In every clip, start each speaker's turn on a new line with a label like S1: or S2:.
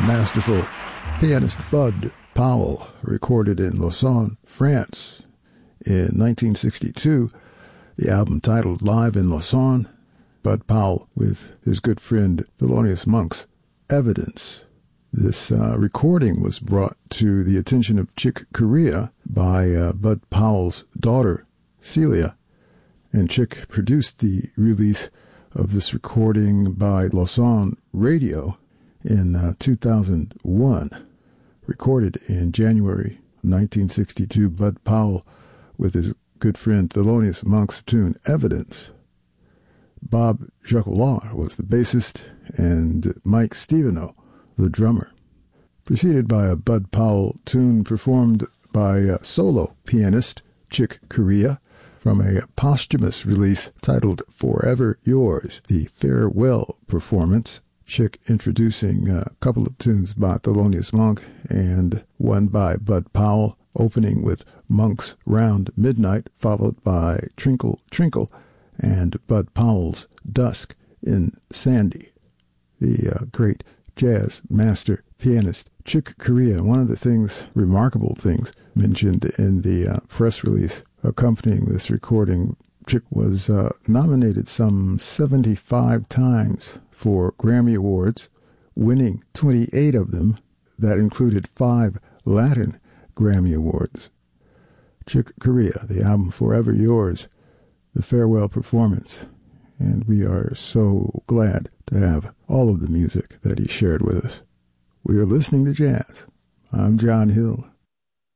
S1: masterful pianist Bud Powell, recorded in Lausanne, France in 1962. The album titled Live in Lausanne. Bud Powell with his good friend Thelonious Monk's Evidence. This recording was brought to the attention of Chick Corea by Bud Powell's daughter, Celia, and Chick produced the release of this recording by Lausanne Radio in 2001. Recorded in January 1962, Bud Powell with his good friend Thelonious Monk's tune Evidence. Bob Jacquelard was the bassist, and Mike Steveno, the drummer. Preceded by a Bud Powell tune performed by solo pianist Chick Corea from a posthumous release titled Forever Yours, the farewell performance. Chick introducing a couple of tunes by Thelonious Monk and one by Bud Powell, opening with Monk's Round Midnight, followed by Trinkle Trinkle and Bud Powell's Dusk in Sandy. The great jazz master pianist Chick Corea. One of the remarkable things mentioned in the press release accompanying this recording, Chick was nominated some 75 times for Grammy Awards, winning 28 of them. That included 5 Latin Grammy Awards. Chick Corea, the album Forever Yours, the farewell performance. And we are so glad to have all of the music that he shared with us. We are listening to jazz. I'm John Hill.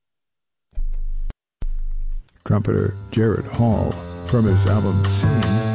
S1: Trumpeter Jared Hall from his album Singing